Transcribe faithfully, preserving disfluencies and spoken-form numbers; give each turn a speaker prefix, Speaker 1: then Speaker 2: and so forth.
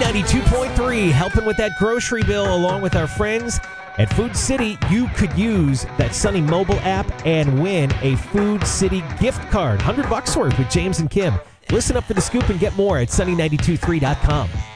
Speaker 1: ninety-two point three, helping with that grocery bill along with our friends at Food City. You could use that Sunny mobile app and win a Food City gift card. one hundred bucks worth with James and Kim. Listen up for the scoop and get more at sunny nine two three dot com.